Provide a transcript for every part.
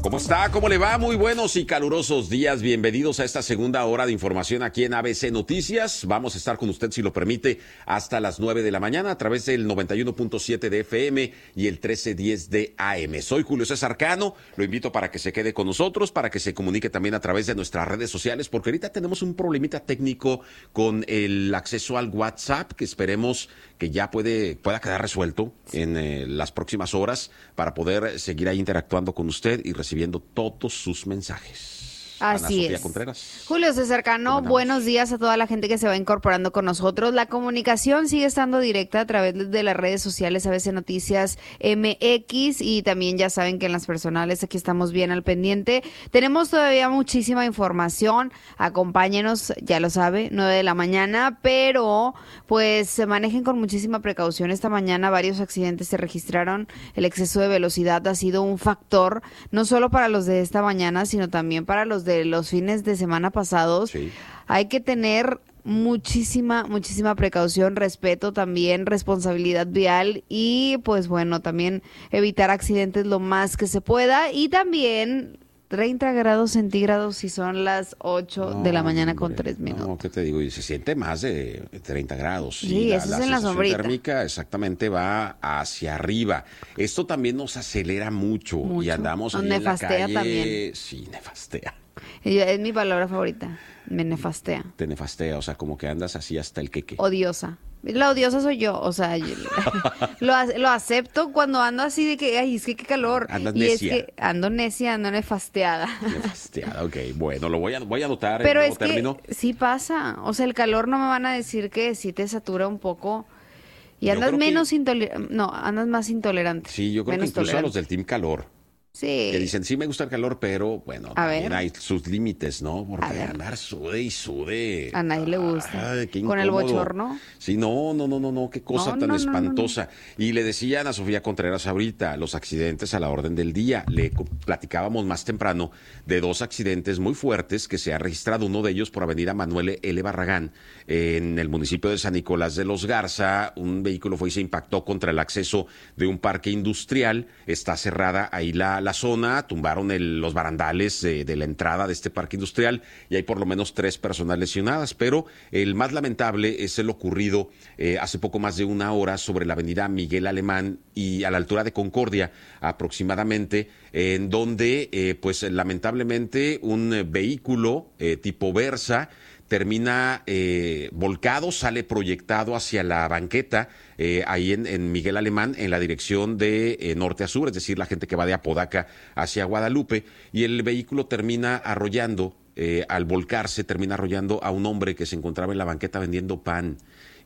¿Cómo está? ¿Cómo le va? Muy buenos y calurosos días. Bienvenidos a esta segunda hora de información aquí en ABC Noticias. Vamos a estar con usted, si lo permite, hasta las 9 de la mañana a través del 91.7 de FM y el 1310 de AM. Soy Julio César Cano. Lo invito para que se quede con nosotros, para que se comunique también a través de nuestras redes sociales, porque ahorita tenemos un problemita técnico con el acceso al WhatsApp, que esperemos que ya pueda quedar resuelto en las próximas horas para poder seguir ahí interactuando con usted y recibiendo todos sus mensajes. Así Ana es. Contreras. Julio César Cano, buenos días a toda la gente que se va incorporando con nosotros. La comunicación sigue estando directa a través de las redes sociales ABC Noticias MX y también ya saben que en las personales aquí estamos bien al pendiente. Tenemos todavía muchísima información, acompáñenos, ya lo sabe, 9 de la mañana, pero pues se manejen con muchísima precaución. Esta mañana varios accidentes se registraron, el exceso de velocidad ha sido un factor, no solo para los de esta mañana, sino también para los de los fines de semana pasados. Sí. Hay que tener muchísima precaución, respeto también, responsabilidad vial y pues bueno, también evitar accidentes lo más que se pueda y también 30 grados centígrados si son las 8 de la mañana con 3 minutos. No, ¿qué te digo? Y se siente más de 30 grados. Sí, eso es en la sombrita. La térmica exactamente va hacia arriba. Esto también nos acelera mucho. Y andamos ahí en la calle. También. Sí, nefastea. Es mi palabra favorita, me nefastea. Te nefastea, o sea, como que andas así hasta el queque. Odiosa. La odiosa soy yo, o sea, lo acepto cuando ando así de que, ay, es que qué calor. Andas y necia. Es que ando necia, ando nefasteada. Nefasteada, ok, bueno, lo voy a anotar. Pero el es nuevo término. Que sí pasa, o sea, el calor no me van a decir que sí te satura un poco y andas andas más intolerante. Sí, yo creo que incluso a los del Team Calor. Sí. Que dicen, sí me gusta el calor, pero bueno, también hay sus límites, ¿no? Porque andar sude y sude. A nadie le gusta. Ay, qué con el bochorno. Sí, no, qué cosa tan espantosa. No. Y le decía a Ana Sofía Contreras ahorita, los accidentes a la orden del día. Le platicábamos más temprano de 2 accidentes muy fuertes que se ha registrado. Uno de ellos por avenida Manuel L. Barragán, en el municipio de San Nicolás de los Garza. Un vehículo fue y se impactó contra el acceso de un parque industrial. Está cerrada ahí la zona, tumbaron los barandales de la entrada de este parque industrial y hay por lo menos 3 personas lesionadas, pero el más lamentable es el ocurrido hace poco más de una hora sobre la avenida Miguel Alemán y a la altura de Concordia aproximadamente, en donde pues lamentablemente un vehículo tipo Versa termina volcado, sale proyectado hacia la banqueta ahí en Miguel Alemán, en la dirección de norte a sur, es decir, la gente que va de Apodaca hacia Guadalupe, y el vehículo termina arrollando, al volcarse, termina arrollando a un hombre que se encontraba en la banqueta vendiendo pan.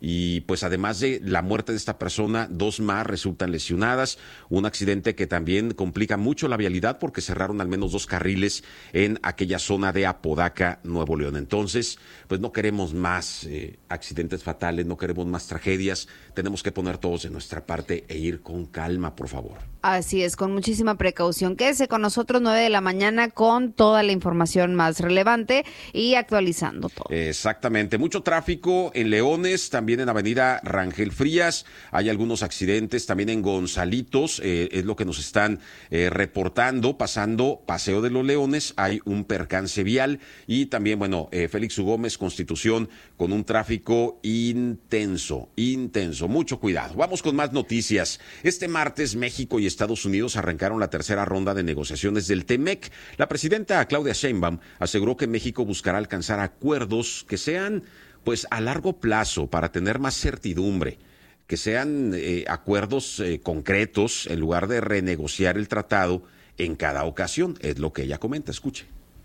Y pues además de la muerte de esta persona, 2 más resultan lesionadas, un accidente que también complica mucho la vialidad porque cerraron al menos 2 carriles en aquella zona de Apodaca, Nuevo León. Entonces, pues no queremos más accidentes fatales, no queremos más tragedias, tenemos que poner todos de nuestra parte e ir con calma, por favor. Así es, con muchísima precaución. Quédese con nosotros 9 de la mañana con toda la información más relevante y actualizando todo. Exactamente, mucho tráfico en Leones, también en Avenida Rangel Frías, hay algunos accidentes, también en Gonzalitos, es lo que nos están reportando, pasando Paseo de los Leones, hay un percance vial y también, bueno, Félix U. Gómez, Constitución, con un tráfico intenso, mucho cuidado. Vamos con más noticias. Este martes, México y Estados Unidos arrancaron la tercera ronda de negociaciones del TEMEC. La presidenta Claudia Sheinbaum aseguró que México buscará alcanzar acuerdos que sean pues a largo plazo para tener más certidumbre, que sean acuerdos concretos en lugar de renegociar el tratado en cada ocasión, es lo que ella comenta, escuche.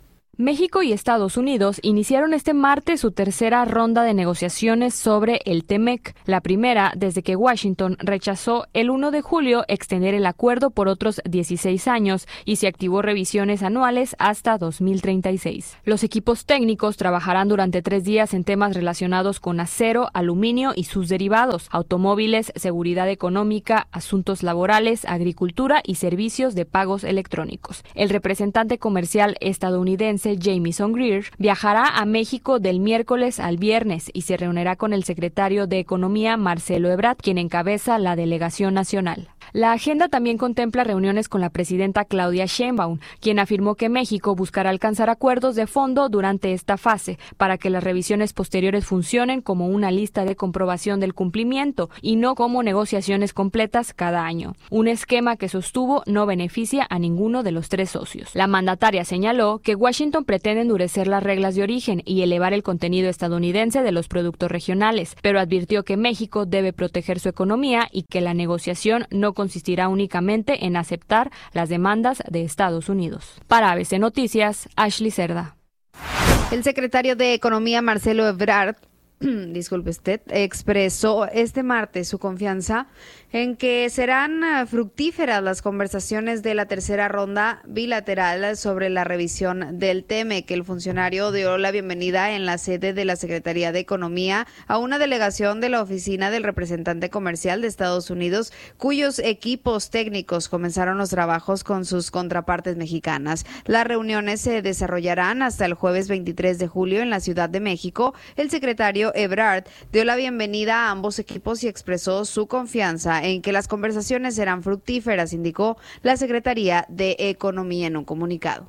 México y Estados Unidos iniciaron este martes su tercera ronda de negociaciones sobre el TEMEC, la primera desde que Washington rechazó el 1 de julio extender el acuerdo por otros 16 años y se activó revisiones anuales hasta 2036. Los equipos técnicos trabajarán durante 3 días en temas relacionados con acero, aluminio y sus derivados, automóviles, seguridad económica, asuntos laborales, agricultura y servicios de pagos electrónicos. El representante comercial estadounidense Jamieson Greer viajará a México del miércoles al viernes y se reunirá con el secretario de Economía Marcelo Ebrard, quien encabeza la delegación nacional. La agenda también contempla reuniones con la presidenta Claudia Sheinbaum, quien afirmó que México buscará alcanzar acuerdos de fondo durante esta fase para que las revisiones posteriores funcionen como una lista de comprobación del cumplimiento y no como negociaciones completas cada año. Un esquema que sostuvo no beneficia a ninguno de los tres socios. La mandataria señaló que Washington pretende endurecer las reglas de origen y elevar el contenido estadounidense de los productos regionales, pero advirtió que México debe proteger su economía y que la negociación no consistirá únicamente en aceptar las demandas de Estados Unidos. Para ABC Noticias, Ashley Cerda. El secretario de Economía, Marcelo Ebrard, disculpe usted, expresó este martes su confianza en que serán fructíferas las conversaciones de la tercera ronda bilateral sobre la revisión del TEMEC. El funcionario dio la bienvenida en la sede de la Secretaría de Economía a una delegación de la oficina del representante comercial de Estados Unidos, cuyos equipos técnicos comenzaron los trabajos con sus contrapartes mexicanas. Las reuniones se desarrollarán hasta el jueves 23 de julio en la Ciudad de México. El secretario Ebrard dio la bienvenida a ambos equipos y expresó su confianza en que las conversaciones serán fructíferas, indicó la Secretaría de Economía en un comunicado.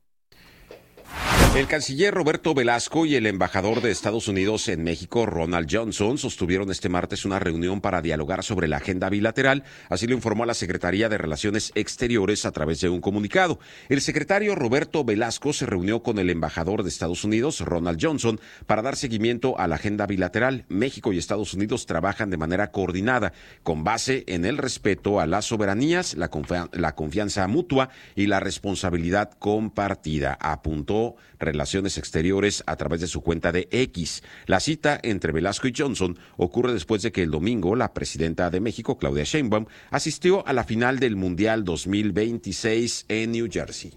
El canciller Roberto Velasco y el embajador de Estados Unidos en México, Ronald Johnson, sostuvieron este martes una reunión para dialogar sobre la agenda bilateral, así lo informó la Secretaría de Relaciones Exteriores a través de un comunicado. El secretario Roberto Velasco se reunió con el embajador de Estados Unidos, Ronald Johnson, para dar seguimiento a la agenda bilateral. México y Estados Unidos trabajan de manera coordinada, con base en el respeto a las soberanías, la confianza mutua y la responsabilidad compartida, apuntó Relaciones Exteriores a través de su cuenta de X. La cita entre Velasco y Johnson ocurre después de que el domingo la presidenta de México, Claudia Sheinbaum, asistió a la final del Mundial 2026 en New Jersey.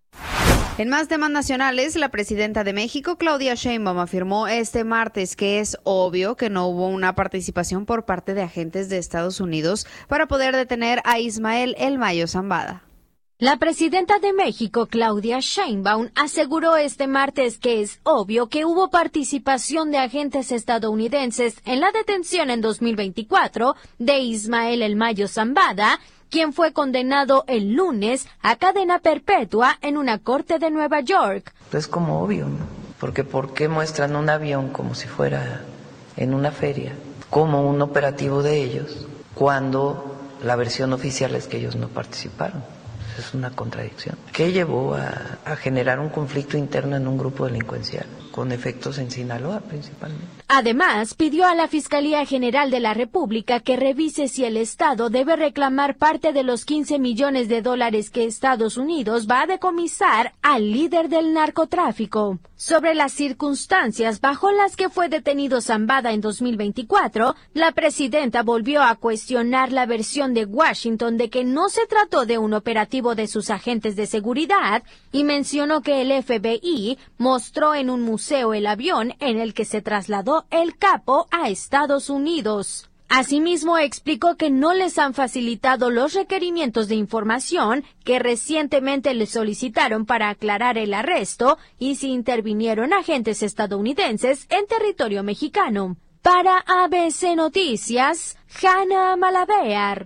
En más temas nacionales, la presidenta de México, Claudia Sheinbaum, afirmó este martes que es obvio que no hubo una participación por parte de agentes de Estados Unidos para poder detener a Ismael El Mayo Zambada. La presidenta de México, Claudia Sheinbaum, aseguró este martes que es obvio que hubo participación de agentes estadounidenses en la detención en 2024 de Ismael El Mayo Zambada, quien fue condenado el lunes a cadena perpetua en una corte de Nueva York. Es como obvio, ¿no? Porque ¿por qué muestran un avión como si fuera en una feria, como un operativo de ellos, cuando la versión oficial es que ellos no participaron? Es una contradicción. ¿Qué llevó a generar un conflicto interno en un grupo delincuencial, con efectos en Sinaloa principalmente? Además, pidió a la Fiscalía General de la República que revise si el Estado debe reclamar parte de los 15 millones de dólares que Estados Unidos va a decomisar al líder del narcotráfico. Sobre las circunstancias bajo las que fue detenido Zambada en 2024, la presidenta volvió a cuestionar la versión de Washington de que no se trató de un operativo de sus agentes de seguridad y mencionó que el FBI mostró en un museo el avión en el que se trasladó el capo a Estados Unidos. Asimismo, explicó que no les han facilitado los requerimientos de información que recientemente les solicitaron para aclarar el arresto y si intervinieron agentes estadounidenses en territorio mexicano. Para ABC Noticias, Hanna Malavear.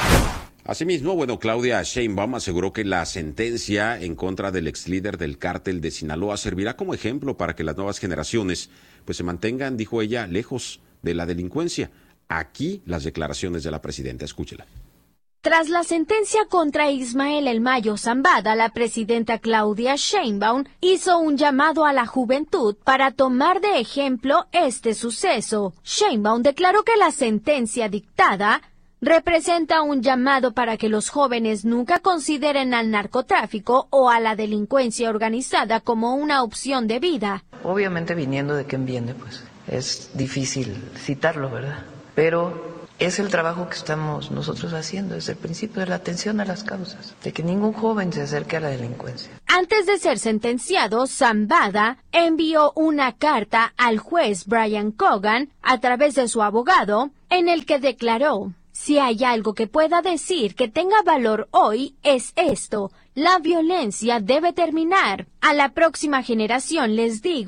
Asimismo, Claudia Sheinbaum aseguró que la sentencia en contra del ex líder del cártel de Sinaloa servirá como ejemplo para que las nuevas generaciones se mantengan, dijo ella, lejos de la delincuencia. Aquí las declaraciones de la presidenta, escúchela. Tras la sentencia contra Ismael El Mayo Zambada, la presidenta Claudia Sheinbaum hizo un llamado a la juventud para tomar de ejemplo este suceso. Sheinbaum declaró que la sentencia dictada representa un llamado para que los jóvenes nunca consideren al narcotráfico o a la delincuencia organizada como una opción de vida. Obviamente, viniendo de quien viene, pues es difícil citarlo, ¿verdad? Pero es el trabajo que estamos nosotros haciendo desde el principio, de la atención a las causas, de que ningún joven se acerque a la delincuencia. Antes de ser sentenciado, Zambada envió una carta al juez Brian Cogan a través de su abogado, en el que declaró: si hay algo que pueda decir que tenga valor hoy, es esto: la violencia debe terminar. A la próxima generación les digo,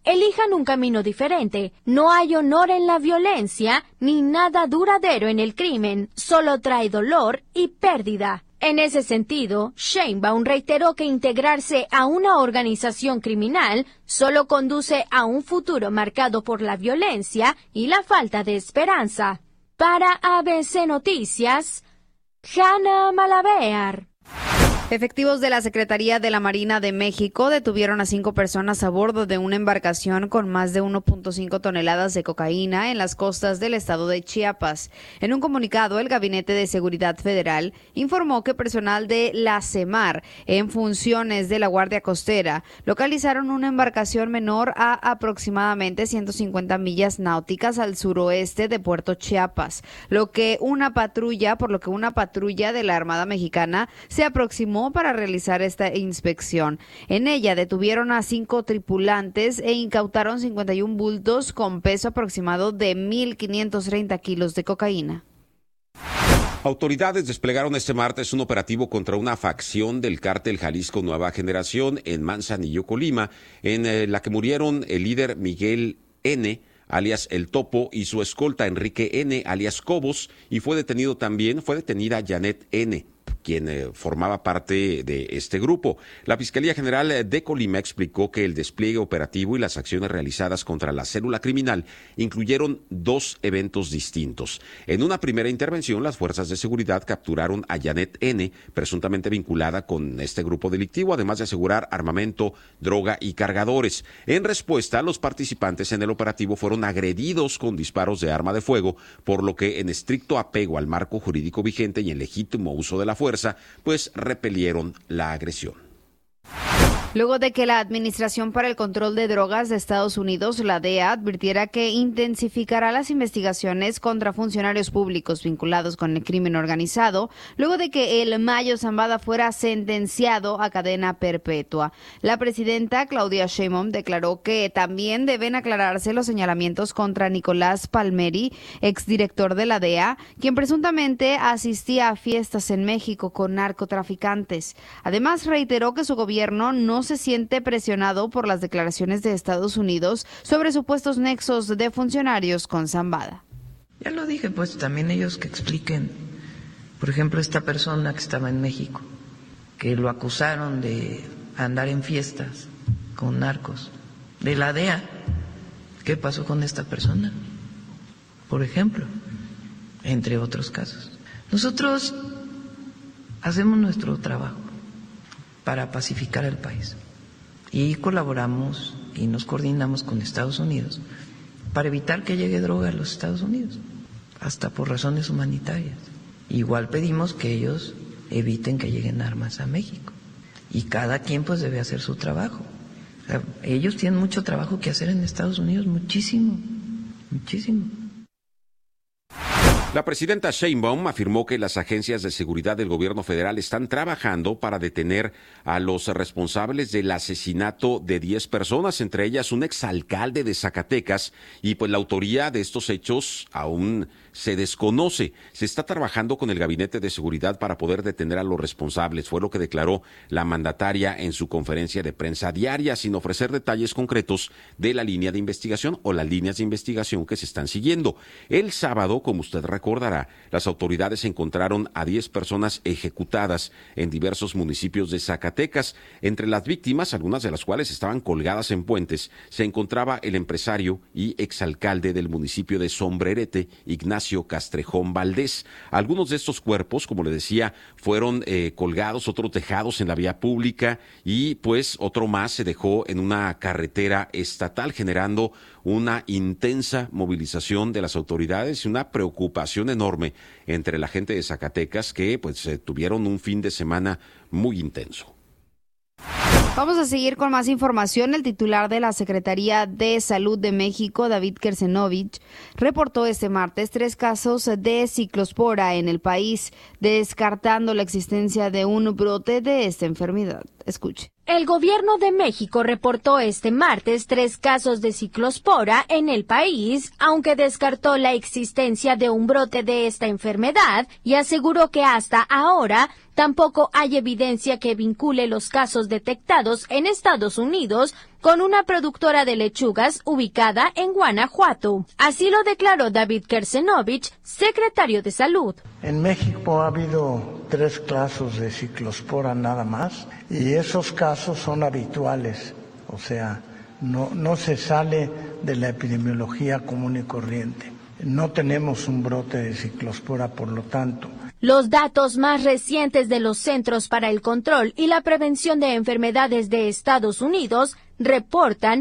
elijan un camino diferente. No hay honor en la violencia, ni nada duradero en el crimen, solo trae dolor y pérdida. En ese sentido, Sheinbaum reiteró que integrarse a una organización criminal solo conduce a un futuro marcado por la violencia y la falta de esperanza. Para ABC Noticias, Hanna Malabear. Efectivos de la Secretaría de la Marina de México detuvieron a 5 personas a bordo de una embarcación con más de 1.5 toneladas de cocaína en las costas del estado de Chiapas. En un comunicado, el Gabinete de Seguridad Federal informó que personal de la CEMAR, en funciones de la Guardia Costera, localizaron una embarcación menor a aproximadamente 150 millas náuticas al suroeste de Puerto Chiapas, por lo que una patrulla de la Armada Mexicana se aproximó para realizar esta inspección. En ella detuvieron a 5 tripulantes e incautaron 51 bultos con peso aproximado de 1.530 kilos de cocaína. Autoridades desplegaron este martes un operativo contra una facción del cártel Jalisco Nueva Generación en Manzanillo, Colima, en la que murieron el líder Miguel N., alias El Topo, y su escolta Enrique N., alias Cobos, y fue detenida Janet N., quien formaba parte de este grupo. La Fiscalía General de Colima explicó que el despliegue operativo y las acciones realizadas contra la célula criminal incluyeron 2 eventos distintos. En una primera intervención, las fuerzas de seguridad capturaron a Janet N., presuntamente vinculada con este grupo delictivo, además de asegurar armamento, droga y cargadores. En respuesta, los participantes en el operativo fueron agredidos con disparos de arma de fuego, por lo que, en estricto apego al marco jurídico vigente y en legítimo uso de la fuerza, pues repelieron la agresión. Luego de que la Administración para el Control de Drogas de Estados Unidos, la DEA, advirtiera que intensificará las investigaciones contra funcionarios públicos vinculados con el crimen organizado, luego de que el Mayo Zambada fuera sentenciado a cadena perpetua. La presidenta Claudia Sheinbaum declaró que también deben aclararse los señalamientos contra Nicolás Palmeri, exdirector de la DEA, quien presuntamente asistía a fiestas en México con narcotraficantes. Además, reiteró que su gobierno no se siente presionado por las declaraciones de Estados Unidos sobre supuestos nexos de funcionarios con Zambada. Ya lo dije, pues también ellos que expliquen, por ejemplo, esta persona que estaba en México, que lo acusaron de andar en fiestas con narcos, de la DEA, ¿qué pasó con esta persona? Por ejemplo, entre otros casos. Nosotros hacemos nuestro trabajo para pacificar el país y colaboramos y nos coordinamos con Estados Unidos para evitar que llegue droga a los Estados Unidos, hasta por razones humanitarias. Igual pedimos que ellos eviten que lleguen armas a México y cada quien pues debe hacer su trabajo. O sea, ellos tienen mucho trabajo que hacer en Estados Unidos, muchísimo. La presidenta Sheinbaum afirmó que las agencias de seguridad del gobierno federal están trabajando para detener a los responsables del asesinato de 10 personas, entre ellas un exalcalde de Zacatecas, y pues la autoría de estos hechos aún se desconoce. Se está trabajando con el Gabinete de Seguridad para poder detener a los responsables, fue lo que declaró la mandataria en su conferencia de prensa diaria, sin ofrecer detalles concretos de la línea de investigación o las líneas de investigación que se están siguiendo. El sábado, como usted recordará, las autoridades encontraron a 10 personas ejecutadas en diversos municipios de Zacatecas. Entre las víctimas, algunas de las cuales estaban colgadas en puentes, se encontraba el empresario y exalcalde del municipio de Sombrerete, Ignacio Castrejón Valdés. Algunos de estos cuerpos, como le decía, fueron colgados, otros dejados en la vía pública y pues otro más se dejó en una carretera estatal, generando una intensa movilización de las autoridades y una preocupación enorme entre la gente de Zacatecas que pues tuvieron un fin de semana muy intenso. Vamos a seguir con más información. El titular de la Secretaría de Salud de México, David Kersenovich, reportó este martes 3 casos de ciclospora en el país, descartando la existencia de un brote de esta enfermedad. Escuche. El gobierno de México reportó este martes 3 casos de ciclospora en el país, aunque descartó la existencia de un brote de esta enfermedad y aseguró que hasta ahora Tampoco hay evidencia que vincule los casos detectados en Estados Unidos con una productora de lechugas ubicada en Guanajuato. Así lo declaró David Kersenovich, secretario de Salud. En México ha habido 3 casos de ciclospora nada más, y esos casos son habituales, o sea, no se sale de la epidemiología común y corriente. No tenemos un brote de ciclospora, por lo tanto. Los datos más recientes de los Centros para el Control y la Prevención de Enfermedades de Estados Unidos reportan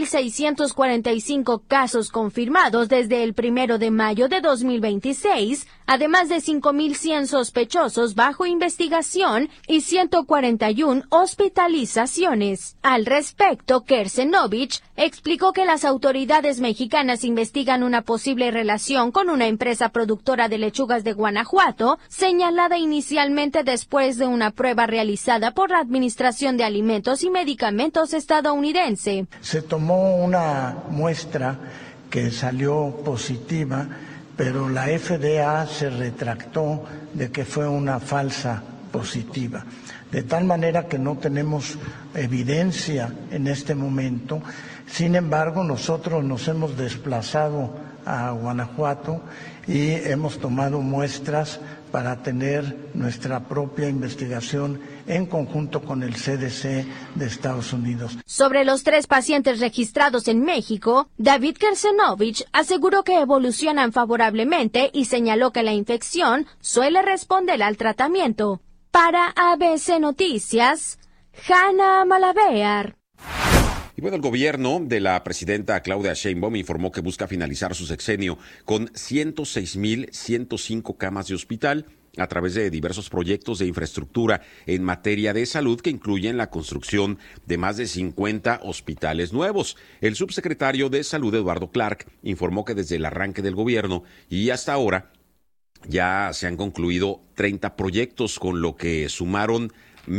1,645 casos confirmados desde el 1 de mayo de 2026, además de 5,100 sospechosos bajo investigación y 141 hospitalizaciones. Al respecto, Kersenovich explicó que las autoridades mexicanas investigan una posible relación con una empresa productora de lechugas de Guanajuato, señalada inicialmente después de una prueba realizada por la Administración de Alimentos y Medicamentos estadounidense. Se tomó una muestra que salió positiva, pero la FDA se retractó de que fue una falsa positiva. De tal manera que no tenemos evidencia en este momento. Sin embargo, nosotros nos hemos desplazado a Guanajuato y hemos tomado muestras para tener nuestra propia investigación en conjunto con el CDC de Estados Unidos. Sobre los 3 pacientes registrados en México, David Kersenovich aseguró que evolucionan favorablemente y señaló que la infección suele responder al tratamiento. Para ABC Noticias, Hanna Malavear. Y bueno, el gobierno de la presidenta Claudia Sheinbaum informó que busca finalizar su sexenio con 106,105 camas de hospital a través de diversos proyectos de infraestructura en materia de salud que incluyen la construcción de más de 50 hospitales nuevos. El subsecretario de Salud, Eduardo Clark, informó que desde el arranque del gobierno y hasta ahora ya se han concluido 30 proyectos, con lo que sumaron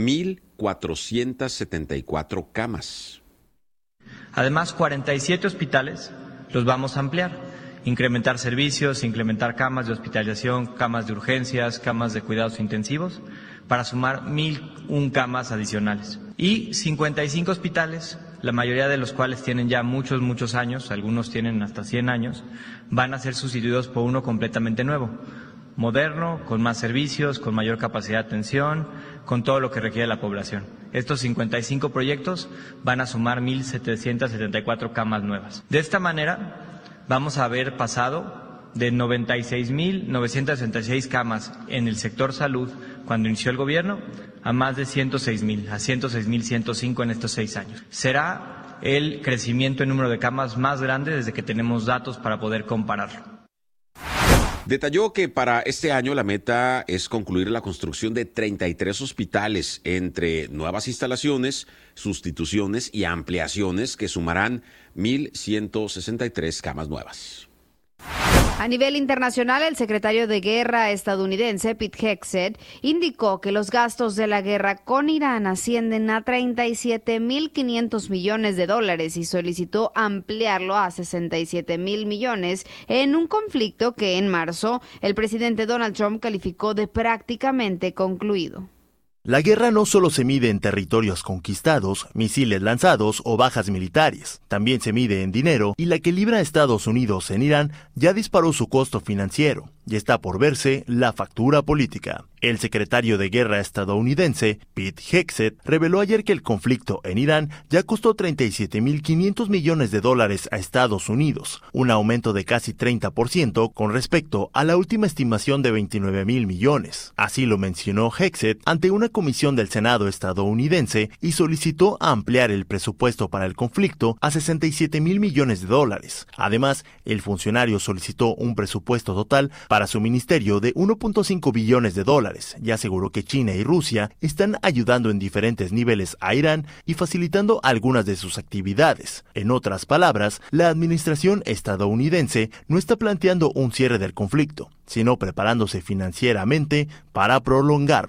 1,474 camas. Además, 47 hospitales los vamos a ampliar, incrementar servicios, incrementar camas de hospitalización, camas de urgencias, camas de cuidados intensivos, para sumar 1,001 camas adicionales. Y 55 hospitales, la mayoría de los cuales tienen ya muchos años, algunos tienen hasta 100 años, van a ser sustituidos por uno completamente nuevo, moderno, con más servicios, con mayor capacidad de atención, con todo lo que requiere la población. Estos 55 proyectos van a sumar 1,774 camas nuevas. De esta manera, vamos a haber pasado de 96,966 camas en el sector salud cuando inició el gobierno a más de 106,000, a 106,105 en estos 6 años. Será el crecimiento en número de camas más grande desde que tenemos datos para poder compararlo. Detalló que para este año la meta es concluir la construcción de 33 hospitales entre nuevas instalaciones, sustituciones y ampliaciones que sumarán 1,163 camas nuevas. A nivel internacional, el secretario de Guerra estadounidense, Pete Hegseth, indicó que los gastos de la guerra con Irán ascienden a $37,500 millones y solicitó ampliarlo a $67,000 millones en un conflicto que en marzo el presidente Donald Trump calificó de prácticamente concluido. La guerra no solo se mide en territorios conquistados, misiles lanzados o bajas militares, también se mide en dinero, y la que libra Estados Unidos en Irán ya disparó su costo financiero y está por verse la factura política. El secretario de Guerra estadounidense, Pete Hegseth, reveló ayer que el conflicto en Irán ya costó $37,500 millones a Estados Unidos, un aumento de casi 30% con respecto a la última estimación de $29,000 millones. Así lo mencionó Hegseth ante una comisión del Senado estadounidense y solicitó ampliar el presupuesto para el conflicto a $67,000 millones. Además, el funcionario solicitó un presupuesto total para su ministerio de $1.5 billones y aseguró que China y Rusia están ayudando en diferentes niveles a Irán y facilitando algunas de sus actividades. En otras palabras, la administración estadounidense no está planteando un cierre del conflicto, sino preparándose financieramente para prolongarlo.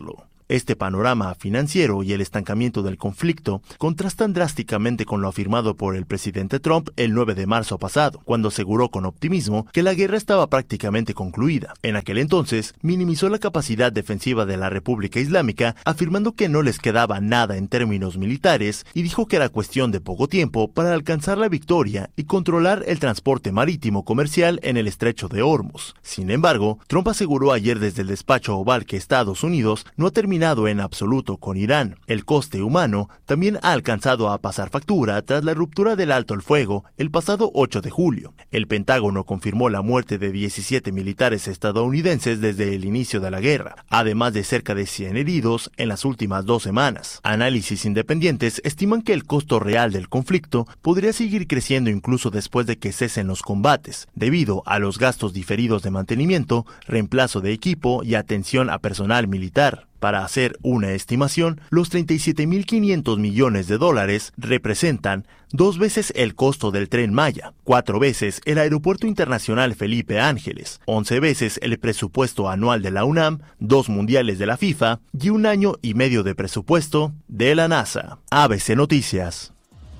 Este panorama financiero y el estancamiento del conflicto contrastan drásticamente con lo afirmado por el presidente Trump el 9 de marzo pasado, cuando aseguró con optimismo que la guerra estaba prácticamente concluida. En aquel entonces, minimizó la capacidad defensiva de la República Islámica, afirmando que no les quedaba nada en términos militares y dijo que era cuestión de poco tiempo para alcanzar la victoria y controlar el transporte marítimo comercial en el estrecho de Hormuz. Sin embargo, Trump aseguró ayer desde el despacho oval que Estados Unidos no ha terminado en absoluto con Irán. El coste humano también ha alcanzado a pasar factura tras la ruptura del alto el fuego el pasado 8 de julio. El Pentágono confirmó la muerte de 17 militares estadounidenses desde el inicio de la guerra, además de cerca de 100 heridos en las últimas 2 semanas. Análisis independientes estiman que el costo real del conflicto podría seguir creciendo incluso después de que cesen los combates, debido a los gastos diferidos de mantenimiento, reemplazo de equipo y atención a personal militar. Para hacer una estimación, los $37.500 millones representan 2 veces el costo del Tren Maya, 4 veces el Aeropuerto Internacional Felipe Ángeles, 11 veces el presupuesto anual de la UNAM, 2 mundiales de la FIFA y 1 año y medio de presupuesto de la NASA. ABC Noticias.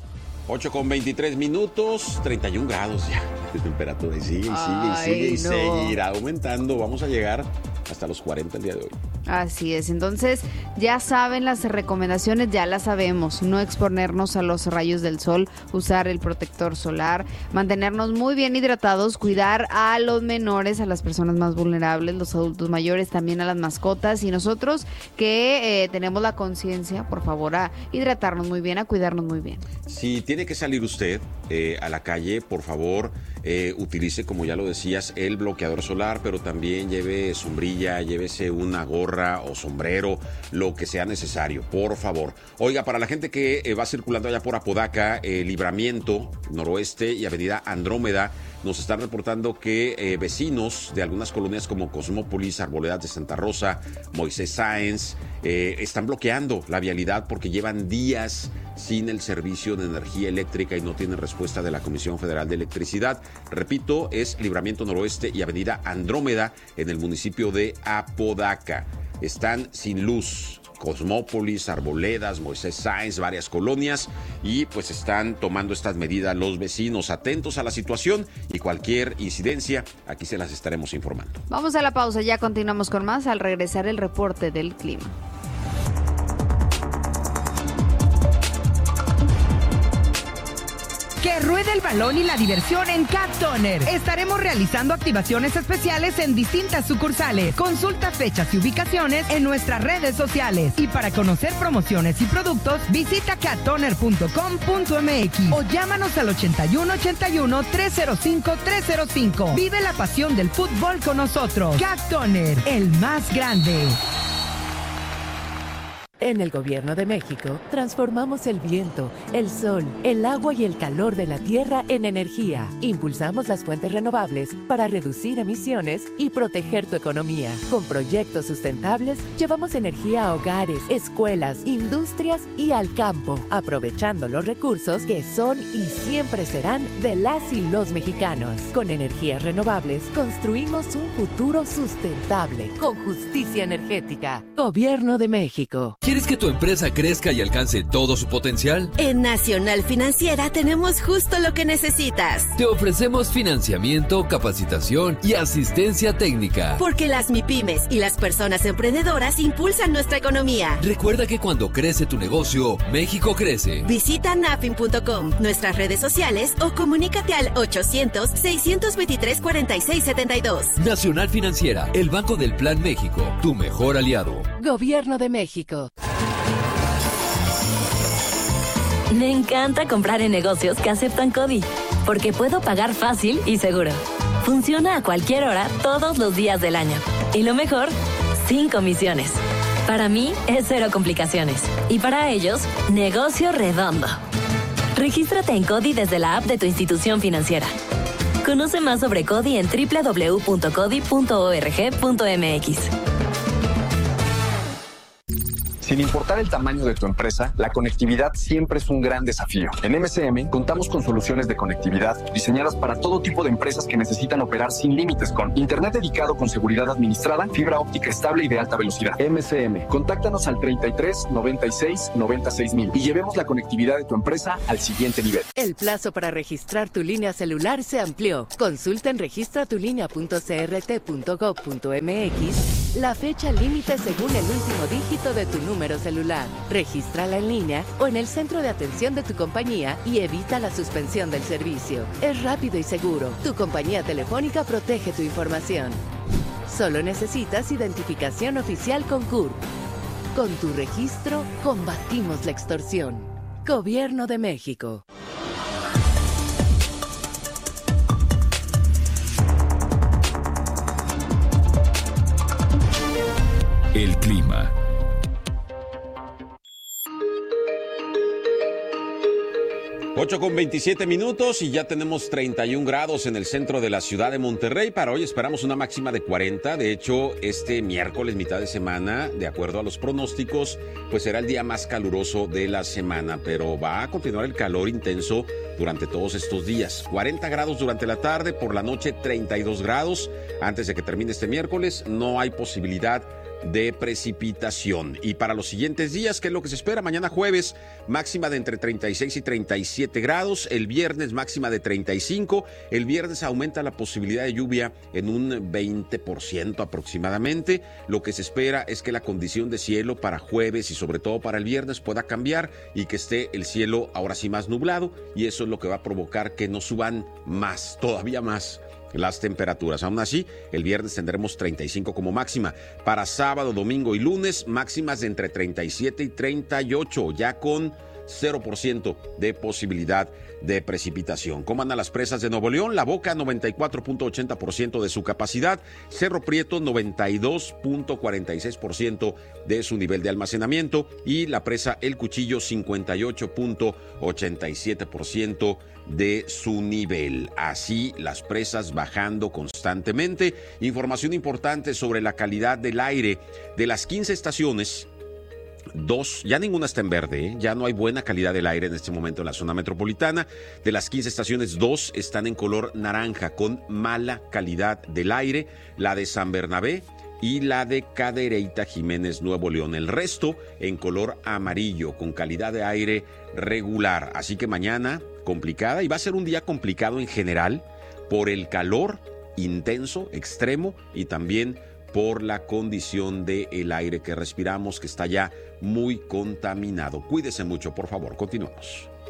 8:23, 31 grados ya de temperatura y sigue y seguirá aumentando. Vamos a llegar hasta los 40 el día de hoy. Así es, entonces ya saben las recomendaciones, ya las sabemos, no exponernos a los rayos del sol, usar el protector solar, mantenernos muy bien hidratados, cuidar a los menores, a las personas más vulnerables, los adultos mayores, también a las mascotas y nosotros que tenemos la conciencia, por favor, a hidratarnos muy bien, a cuidarnos muy bien. Si tiene que salir usted a la calle, por favor, utilice, como ya lo decías, el bloqueador solar, pero también lleve sombrilla, llévese una gorra o sombrero, lo que sea necesario, por favor. Oiga, para la gente que va circulando allá por Apodaca, Libramiento, Noroeste y Avenida Andrómeda, nos están reportando que vecinos de algunas colonias como Cosmópolis, Arboledas de Santa Rosa, Moisés Sáenz, están bloqueando la vialidad porque llevan días sin el servicio de energía eléctrica y no tienen respuesta de la Comisión Federal de Electricidad. Repito, es Libramiento Noroeste y Avenida Andrómeda en el municipio de Apodaca. Están sin luz. Cosmópolis, Arboledas, Moisés Sáenz, varias colonias y pues están tomando estas medidas los vecinos. Atentos a la situación y cualquier incidencia, aquí se las estaremos informando. Vamos a la pausa, ya continuamos con más al regresar el reporte del clima. Que ruede el balón y la diversión en Cat Toner. Estaremos realizando activaciones especiales en distintas sucursales. Consulta fechas y ubicaciones en nuestras redes sociales. Y para conocer promociones y productos, visita cattoner.com.mx o llámanos al 8181-305-305. Vive la pasión del fútbol con nosotros. Cat Toner, el más grande. En el Gobierno de México, transformamos el viento, el sol, el agua y el calor de la tierra en energía. Impulsamos las fuentes renovables para reducir emisiones y proteger tu economía. Con proyectos sustentables, llevamos energía a hogares, escuelas, industrias y al campo, aprovechando los recursos que son y siempre serán de las y los mexicanos. Con energías renovables, construimos un futuro sustentable, con justicia energética. Gobierno de México. ¿Quieres que tu empresa crezca y alcance todo su potencial? En Nacional Financiera tenemos justo lo que necesitas. Te ofrecemos financiamiento, capacitación y asistencia técnica. Porque las MIPYMES y las personas emprendedoras impulsan nuestra economía. Recuerda que cuando crece tu negocio, México crece. Visita nafin.com, nuestras redes sociales o comunícate al 800-623-4672. Nacional Financiera, el Banco del Plan México, tu mejor aliado. Gobierno de México. Me encanta comprar en negocios que aceptan CODI, porque puedo pagar fácil y seguro. Funciona a cualquier hora, todos los días del año. Y lo mejor, sin comisiones. Para mí es 0 complicaciones. Y para ellos, negocio redondo. Regístrate en CODI desde la app de tu institución financiera. Conoce más sobre CODI en www.codi.org.mx. Sin importar el tamaño de tu empresa, la conectividad siempre es un gran desafío. En MCM contamos con soluciones de conectividad diseñadas para todo tipo de empresas que necesitan operar sin límites, con internet dedicado con seguridad administrada, fibra óptica estable y de alta velocidad. MCM, contáctanos al 33 96 96 mil y llevemos la conectividad de tu empresa al siguiente nivel. El plazo para registrar tu línea celular se amplió. Consulta en registratulinea.crt.gov.mx la fecha límite según el último dígito de tu número celular. Regístrala en línea o en el centro de atención de tu compañía y evita la suspensión del servicio. Es rápido y seguro. Tu compañía telefónica protege tu información. Solo necesitas identificación oficial con CURP. Con tu registro, combatimos la extorsión. Gobierno de México. El clima. Ocho con 27 minutos y ya tenemos 31 grados en el centro de la ciudad de Monterrey. Para hoy esperamos una máxima de 40. De hecho, este miércoles, mitad de semana, de acuerdo a los pronósticos, pues será el día más caluroso de la semana. Pero va a continuar el calor intenso durante todos estos días. 40 grados durante la tarde, por la noche 32 grados. Antes de que termine este miércoles, no hay posibilidad de precipitación. Y para los siguientes días, ¿qué es lo que se espera? Mañana jueves, máxima de entre 36 y 37 grados. El viernes, máxima de 35. El viernes aumenta la posibilidad de lluvia en un 20% aproximadamente. Lo que se espera es que la condición de cielo para jueves y sobre todo para el viernes pueda cambiar y que esté el cielo ahora sí más nublado, y eso es lo que va a provocar que nos suban más, todavía más, las temperaturas. Aún así, el viernes tendremos 35 como máxima. Para sábado, domingo y lunes, máximas de entre 37 y 38, ya con 0% de posibilidad de precipitación. ¿Cómo andan las presas de Nuevo León? La Boca, 94.80% de su capacidad. Cerro Prieto, 92.46% de su nivel de almacenamiento. Y la presa El Cuchillo, 58.87% de su nivel. Así, las presas bajando constantemente. Información importante sobre la calidad del aire. De las 15 estaciones, 2, ya ninguna está en verde, ya no hay buena calidad del aire en este momento en la zona metropolitana. De las 15 estaciones, 2 están en color naranja, con mala calidad del aire, la de San Bernabé y la de Cadereyta Jiménez, Nuevo León. El resto en color amarillo, con calidad de aire regular. Así que mañana complicada, y va a ser un día complicado en general por el calor intenso, extremo, y también por la condición del aire que respiramos, que está ya muy contaminado. Cuídese mucho, por favor. Continuamos.